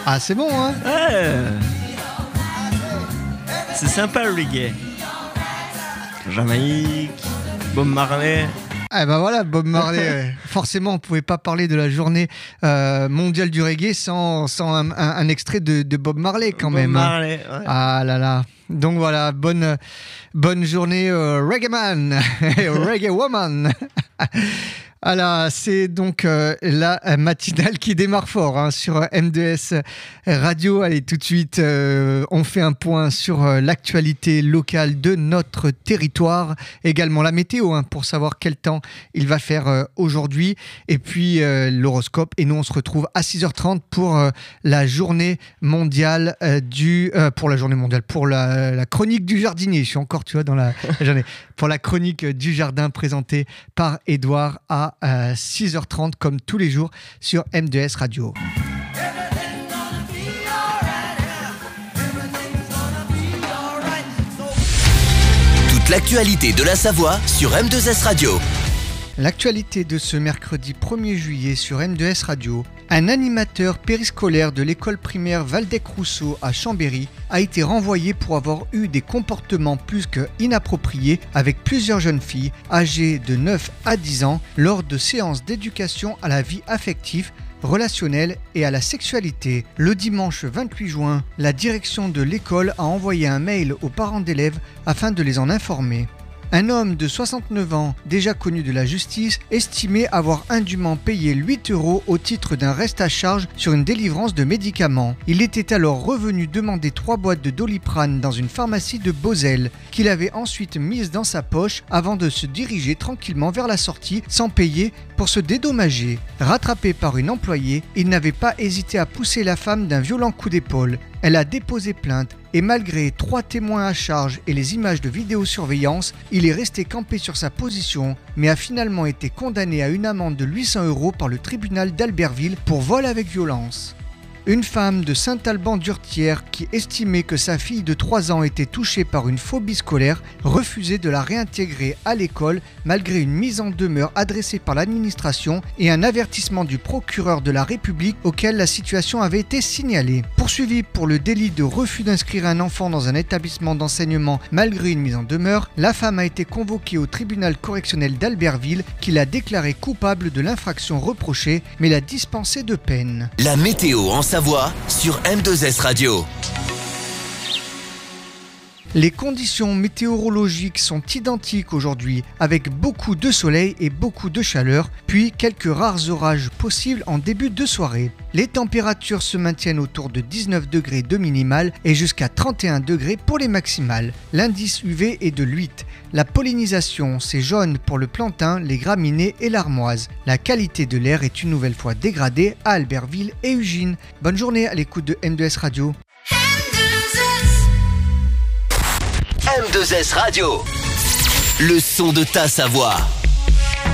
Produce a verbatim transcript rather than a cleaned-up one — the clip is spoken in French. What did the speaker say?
Ah, c'est bon, hein? Ouais. C'est sympa le reggae. Jamaïque, Bob Marley. Ah ben voilà, Bob Marley. Ouais. Forcément, on pouvait pas parler de la journée euh, mondiale du reggae sans, sans un, un, un extrait de, de Bob Marley quand Bob même. Marley, hein. ouais. Ah là là. Donc voilà, bonne, bonne journée euh, Reggae Man et Reggae Woman. Voilà, c'est donc euh, la matinale qui démarre fort hein, sur M deux S Radio. Allez, tout de suite, euh, on fait un point sur euh, l'actualité locale de notre territoire. Également la météo hein, pour savoir quel temps il va faire euh, aujourd'hui. Et puis euh, l'horoscope. Et nous, on se retrouve à six heures trente pour euh, la journée mondiale euh, du... Euh, pour la journée mondiale, pour la, la chronique du jardinier. Je suis encore, tu vois, dans la, la journée. Pour la chronique du jardin présentée par Édouard à à six heures trente comme tous les jours sur M deux S Radio. Toute l'actualité de la Savoie sur M deux S Radio. L'actualité de ce mercredi premier juillet sur M deux S Radio, un animateur périscolaire de l'école primaire Valdec-Rousseau à Chambéry a été renvoyé pour avoir eu des comportements plus que inappropriés avec plusieurs jeunes filles âgées de neuf à dix ans lors de séances d'éducation à la vie affective, relationnelle et à la sexualité. Le dimanche vingt-huit juin, la direction de l'école a envoyé un mail aux parents d'élèves afin de les en informer. Un homme de soixante-neuf ans, déjà connu de la justice, estimait avoir indûment payé huit euros au titre d'un reste à charge sur une délivrance de médicaments. Il était alors revenu demander trois boîtes de Doliprane dans une pharmacie de Beauzelle, qu'il avait ensuite mise dans sa poche avant de se diriger tranquillement vers la sortie sans payer pour se dédommager. Rattrapé par une employée, il n'avait pas hésité à pousser la femme d'un violent coup d'épaule. Elle a déposé plainte et malgré trois témoins à charge et les images de vidéosurveillance, il est resté campé sur sa position mais a finalement été condamné à une amende de huit cents euros par le tribunal d'Albertville pour vol avec violence. Une femme de Saint-Alban-d'Urtière qui estimait que sa fille de trois ans était touchée par une phobie scolaire refusait de la réintégrer à l'école malgré une mise en demeure adressée par l'administration et un avertissement du procureur de la République auquel la situation avait été signalée. Poursuivie pour le délit de refus d'inscrire un enfant dans un établissement d'enseignement malgré une mise en demeure, la femme a été convoquée au tribunal correctionnel d'Albertville qui l'a déclarée coupable de l'infraction reprochée mais l'a dispensée de peine. La météo en Savoie sur M deux S Radio. Les conditions météorologiques sont identiques aujourd'hui, avec beaucoup de soleil et beaucoup de chaleur, puis quelques rares orages possibles en début de soirée. Les températures se maintiennent autour de dix-neuf degrés de minimale et jusqu'à trente et un degrés pour les maximales. L'indice U V est de huit. La pollinisation, c'est jaune pour le plantain, les graminées et l'armoise. La qualité de l'air est une nouvelle fois dégradée à Albertville et Ugine. Bonne journée à l'écoute de M deux S Radio. M deux S Radio, le son de ta Savoie.